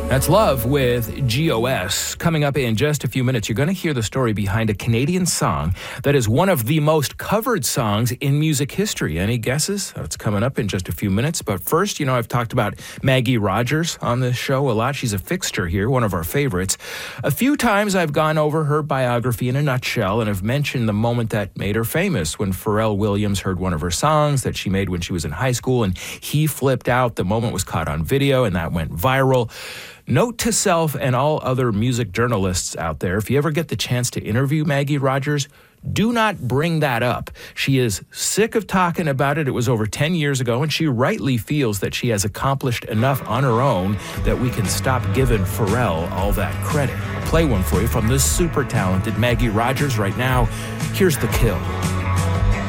That's Love with GOS. Coming up in just a few minutes, you're going to hear the story behind a Canadian song that is one of the most covered songs in music history. Any guesses? It's coming up in just a few minutes. But first, I've talked about Maggie Rogers on this show a lot. She's a fixture here, one of our favorites. A few times I've gone over her biography in a nutshell and have mentioned the moment that made her famous when Pharrell Williams heard one of her songs that she made when she was in high school and he flipped out. The moment was caught on video and that went viral. Note to self and all other music journalists out there, if you ever get the chance to interview Maggie Rogers, do not bring that up. She is sick of talking about it. It was over 10 years ago, and she rightly feels that she has accomplished enough on her own that we can stop giving Pharrell all that credit. I'll play one for you from this super talented Maggie Rogers right now. Here's The Kill.